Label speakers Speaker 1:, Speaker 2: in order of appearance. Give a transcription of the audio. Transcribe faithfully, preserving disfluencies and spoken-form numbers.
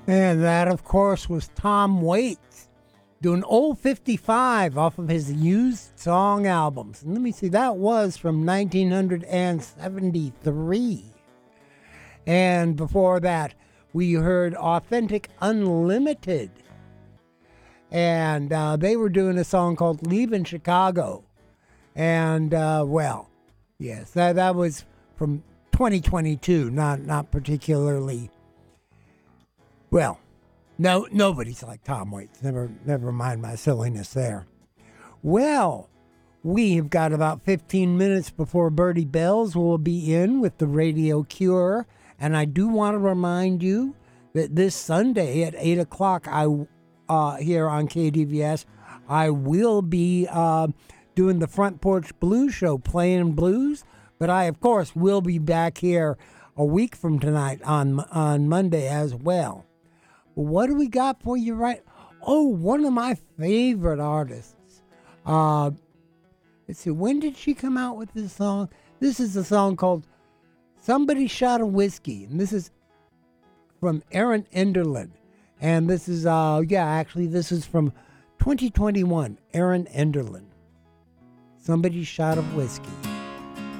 Speaker 1: And that, of course, was Tom Waits doing Old fifty-five off of his used song albums. And let me see, that was from nineteen seventy-three. And before that, we heard Authentic Unlimited. And uh, they were doing a song called Leaving Chicago. And, uh, well, yes, that, that was from twenty twenty-two, not, not particularly... Well, no, nobody's like Tom Waits. Never, never mind my silliness there. Well, we've got about fifteen minutes before Birdie Bells will be in with the Radio Cure. And I do want to remind you that this Sunday at eight o'clock I, uh, here on K D V S, I will be uh, doing the Front Porch Blues Show, playing blues. But I, of course, will be back here a week from tonight on on Monday as well. What do we got for you right? Oh, one of my favorite artists. Uh, let's see, when did she come out with this song? This is a song called Somebody Shot a Whiskey. And this is from Erin Enderlin. And this is, uh, yeah, actually, this is from twenty twenty-one. Erin Enderlin. Somebody Shot a Whiskey.